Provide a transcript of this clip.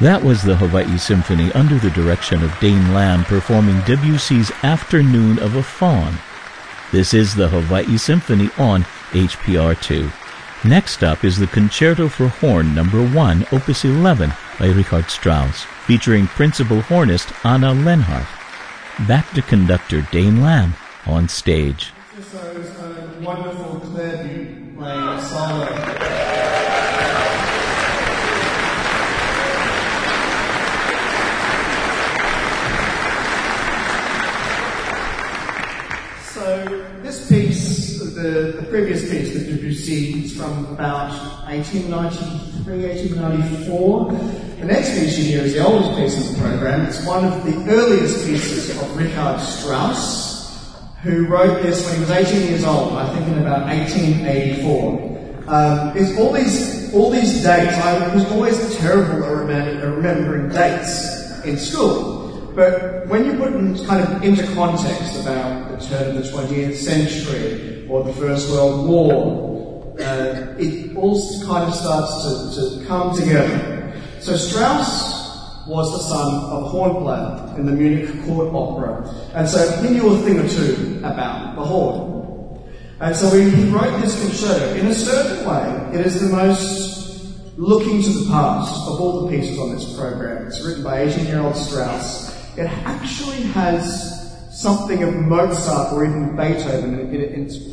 That was the Hawaii Symphony under the direction of Dane Lamb performing Debussy's Afternoon of a Faun. This is the Hawaii Symphony on HPR2. Next up is the Concerto for Horn No. 1, Opus 11 by Richard Strauss, featuring principal hornist Anna Lenhardt. Back to conductor Dane Lamb on stage. So it was a wonderful clairview playing a solo. So this piece, the previous piece, the Debussy, is from about 1893, 1894. The next piece you hear is the oldest piece in the program. It's one of the earliest pieces of Richard Strauss, who wrote this when he was 18 years old, I think in about 1884. It's all these dates. I was always terrible at remembering dates in school. But when you put it kind of into context about the turn of the 20th century or the First World War, it all kind of starts to come together. So Strauss was the son of a horn player in the Munich court opera, and so he knew a thing or two about the horn. And so he wrote this concerto. In a certain way, it is the most looking to the past of all the pieces on this program. It's written by 18-year-old Strauss. It actually has something of Mozart or even Beethoven in its